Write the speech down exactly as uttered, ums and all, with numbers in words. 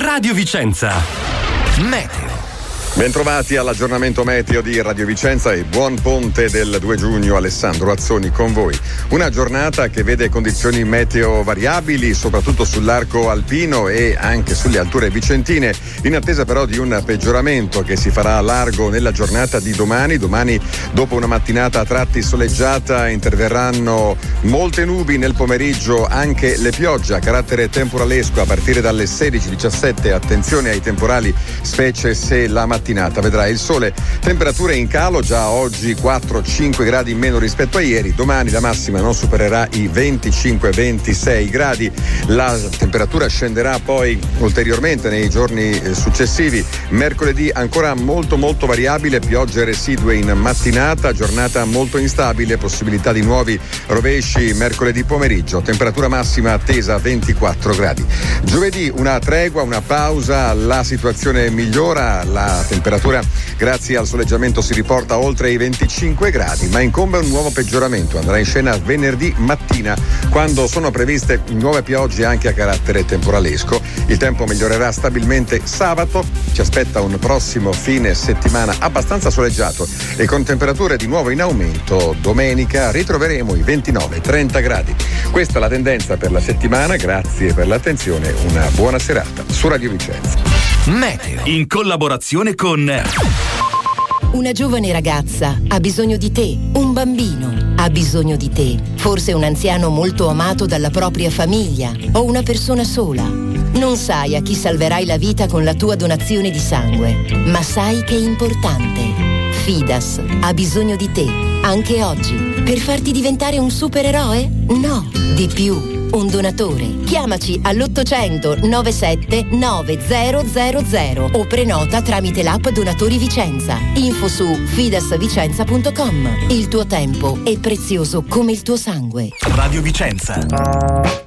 Radio Vicenza. Meteo. Bentrovati all'aggiornamento meteo di Radio Vicenza e buon ponte del due giugno. Alessandro Azzoni con voi. Una giornata che vede condizioni meteo variabili, soprattutto sull'arco alpino e anche sulle alture vicentine, in attesa però di un peggioramento che si farà largo nella giornata di domani. Domani, dopo una mattinata a tratti soleggiata, interverranno molte nubi, nel pomeriggio anche le piogge a carattere temporalesco a partire dalle sedici diciassette. Attenzione ai temporali, specie se la mattinata vedrà il sole. Temperature in calo, già oggi quattro cinque gradi in meno rispetto a ieri. Domani la massima non supererà i venticinque ventisei gradi. La temperatura scenderà poi ulteriormente nei giorni successivi. Mercoledì ancora molto molto variabile, piogge residue in mattinata, giornata molto instabile, possibilità di nuovi rovesci mercoledì pomeriggio. Temperatura massima attesa ventiquattro gradi. Giovedì una tregua, una pausa, la situazione migliora, la temperatura grazie al soleggiamento si riporta oltre i venticinque gradi, ma incombe un nuovo peggioramento. Andrà in scena venerdì mattina, quando sono previste nuove piogge anche a carattere temporalesco. Il tempo migliorerà stabilmente sabato, ci aspetta un prossimo fine settimana abbastanza soleggiato e con temperature di nuovo in aumento. Domenica ritroveremo i ventinove trenta gradi. Questa è la tendenza per la settimana, grazie per l'attenzione, una buona serata su Radio Vicenza. Meteo in collaborazione con una giovane ragazza ha bisogno di te, un bambino ha bisogno di te, forse un anziano molto amato dalla propria famiglia o una persona sola. Non sai a chi salverai la vita con la tua donazione di sangue, ma sai che è importante. Fidas ha bisogno di te, anche oggi, per farti diventare un supereroe? No, di più. Un donatore. Chiamaci all'ottocento novantasette novecento o prenota tramite l'app Donatori Vicenza. Info su fidasvicenza punto com. Il tuo tempo è prezioso come il tuo sangue. Radio Vicenza.